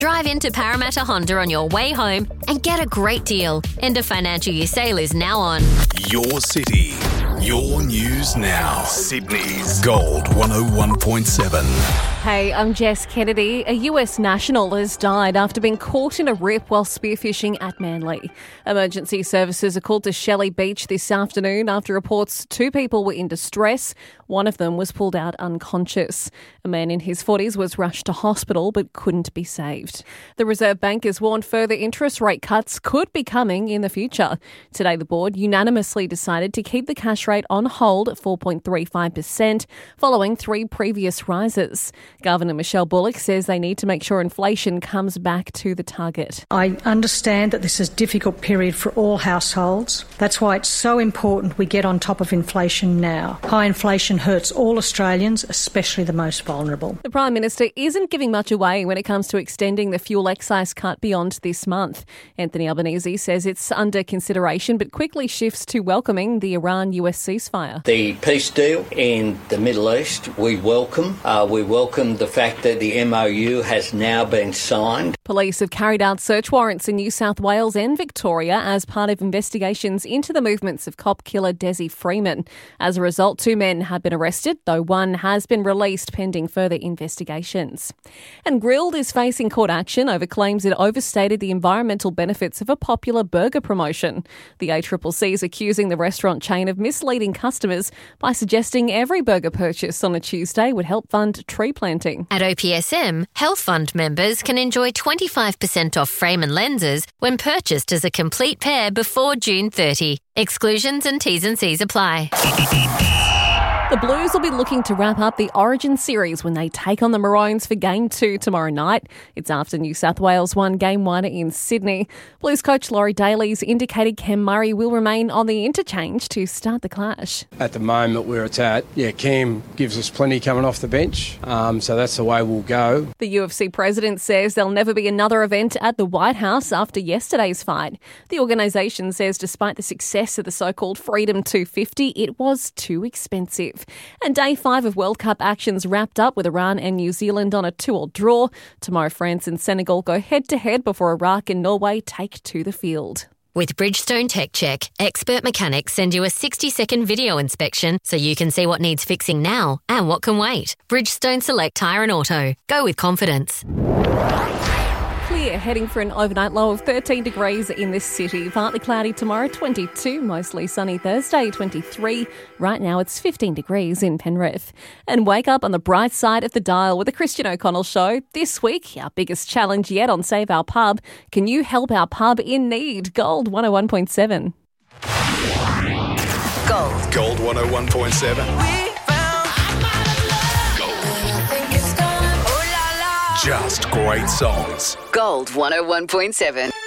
Drive into Parramatta Honda on your way home and get a great deal. End of financial year sale is now on. Your city, your news now. Sydney's Gold 101.7. Hey, I'm Jess Kennedy. A US national has died after being caught in a rip while spearfishing at Manly. Emergency services are called to Shelley Beach this afternoon after reports 2 people were in distress. One of them was pulled out unconscious. A man in his 40s was rushed to hospital but couldn't be saved. The Reserve Bank has warned further interest rate cuts could be coming in the future. Today, the board unanimously decided to keep the cash rate on hold at 4.35% following 3 previous rises. Governor Michelle Bullock says they need to make sure inflation comes back to the target. I understand that this is a difficult period for all households. That's why it's so important we get on top of inflation now. High inflation hurts all Australians, especially the most vulnerable. The Prime Minister isn't giving much away when it comes to extending the fuel excise cut beyond this month. Anthony Albanese says it's under consideration but quickly shifts to welcoming the Iran-US ceasefire. The peace deal in the Middle East, we welcome. We welcome the fact that the MOU has now been signed. Police have carried out search warrants in New South Wales and Victoria as part of investigations into the movements of cop killer Desi Freeman. As a result, 2 men have been arrested, though one has been released pending further investigations. And Grill'd is facing court action over claims it overstated the environmental benefits of a popular burger promotion. The ACCC is accusing the restaurant chain of misleading customers by suggesting every burger purchase on a Tuesday would help fund tree planting. At OPSM, Health Fund members can enjoy 25% off frame and lenses when purchased as a complete pair before June 30. Exclusions and T's and C's apply. The Blues will be looking to wrap up the Origin series when they take on the Maroons for Game 2 tomorrow night. It's after New South Wales won Game 1 in Sydney. Blues coach Laurie Daly's indicated Cam Murray will remain on the interchange to start the clash. At the moment where it's at, Cam gives us plenty coming off the bench, so that's the way we'll go. The UFC president says there'll never be another event at the White House after yesterday's fight. The organisation says despite the success of the so-called Freedom 250, it was too expensive. And Day 5 of World Cup actions wrapped up with Iran and New Zealand on a 2-2 draw. Tomorrow, France and Senegal go head-to-head before Iraq and Norway take to the field. With Bridgestone Tech Check, expert mechanics send you a 60-second video inspection so you can see what needs fixing now and what can wait. Bridgestone Select Tyre and Auto. Go with confidence. Clear, heading for an overnight low of 13 degrees in this city. Partly cloudy tomorrow, 22. Mostly sunny Thursday, 23. Right now it's 15 degrees in Penrith. And wake up on the bright side of the dial with the Christian O'Connell Show. This week, our biggest challenge yet on Save Our Pub. Can you help our pub in need? Gold 101.7. Gold 101.7. Just great songs. Gold 101.7.